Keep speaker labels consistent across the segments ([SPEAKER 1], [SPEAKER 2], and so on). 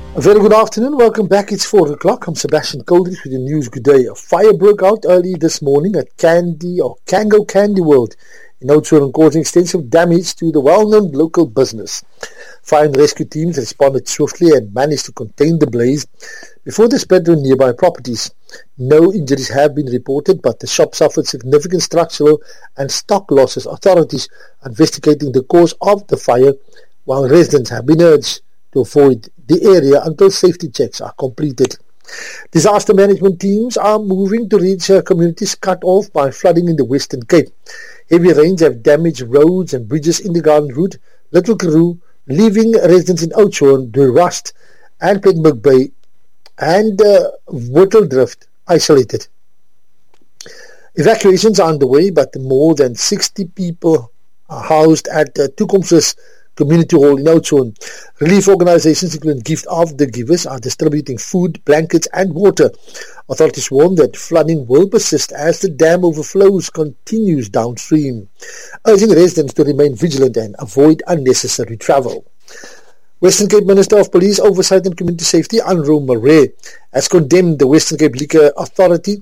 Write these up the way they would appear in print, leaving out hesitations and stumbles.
[SPEAKER 1] A very good afternoon. Welcome back. It's 4 o'clock. I'm Sebastian Coldridge with the news. Good day. A fire broke out early this morning at Kango Candy World in Oudtshoorn, causing extensive damage to the well-known local business. Fire and rescue teams responded swiftly and managed to contain the blaze before the spread to nearby properties. No injuries have been reported, but the shop suffered significant structural and stock losses. Authorities are investigating the cause of the fire, while residents have been urged to avoid the area until safety checks are completed. Disaster management teams are moving to reach communities cut off by flooding in the Western Cape. Heavy rains have damaged roads and bridges in the Garden Route, Little Karoo, leaving residents in Oudtshoorn, De Rust and Plettenberg Bay and Worteldrift isolated. Evacuations are underway, but more than 60 people are housed at Toekomsrus Community Hall in Oudtshoorn. Relief organizations, including Gift of the Givers, are distributing food, blankets and water. Authorities warn that flooding will persist as the dam overflows continues downstream, urging residents to remain vigilant and avoid unnecessary travel. Western Cape Minister of Police Oversight and Community Safety, Anro Murray, has condemned the Western Cape Liquor Authority,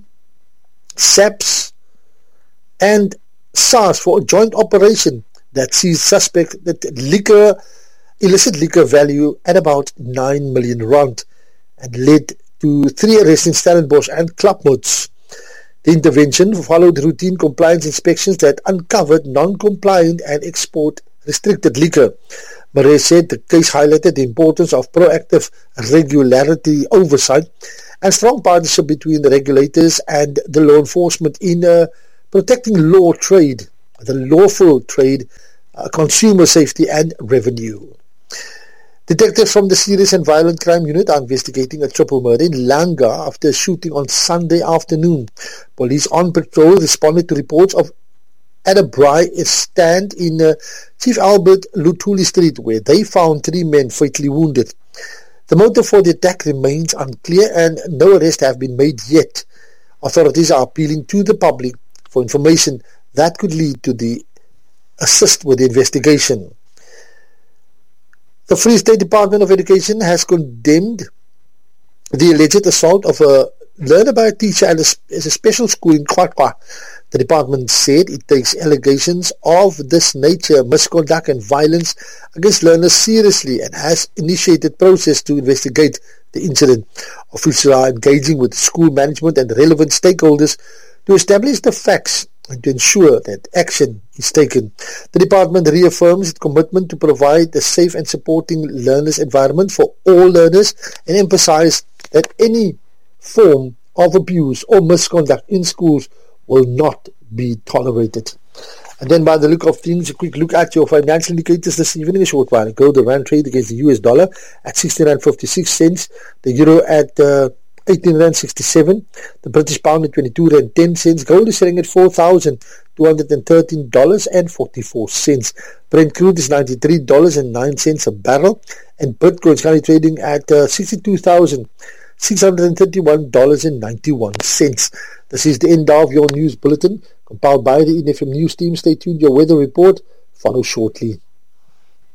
[SPEAKER 1] SAPS and SARS for a joint operation that sees suspect that illicit liquor value at about 9 million rand and led to 3 arrests in Stellenbosch and Klapmuts. The intervention followed routine compliance inspections that uncovered non-compliant and export-restricted liquor. Murray said the case highlighted the importance of proactive regularity oversight and strong partnership between the regulators and the law enforcement in protecting the lawful trade, consumer safety and revenue. Detectives from the Serious and Violent Crime Unit are investigating a triple murder in Langa after a shooting on Sunday afternoon. Police on patrol responded to reports at a braai stand in Chief Albert Luthuli Street, where they found 3 men fatally wounded. The motive for the attack remains unclear and no arrests have been made yet. Authorities are appealing to the public for information that could lead to assist with the investigation. The Free State Department of Education has condemned the alleged assault of a learner by a teacher at a special school in QwaQwa. The department said it takes allegations of this nature, misconduct and violence against learners seriously and has initiated process to investigate the incident. Officials are engaging with school management and relevant stakeholders to establish the facts and to ensure that action is taken. The department reaffirms its commitment to provide a safe and supporting learners' environment for all learners and emphasize that any form of abuse or misconduct in schools will not be tolerated. And then by the look of things, a quick look at your financial indicators this evening. A short while ago, the rand trade against the US dollar at 16.56 cents, the euro at 18.67, the British pound at 22.10, gold is selling at $4,213.44. Brent crude is $93.09 a barrel, and Bitcoin is currently trading at $62,631.91. This is the end of your news bulletin, compiled by the NFM News team. Stay tuned, your weather report follows shortly.